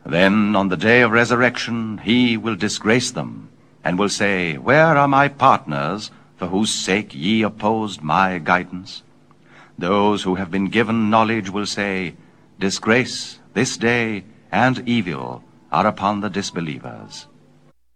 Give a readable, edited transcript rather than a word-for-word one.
Then on the day of resurrection he will disgrace them, and will say, Where are my partners, for whose sake ye opposed my guidance? Those who have been given knowledge will say, Disgrace, this day, and evil are upon the disbelievers.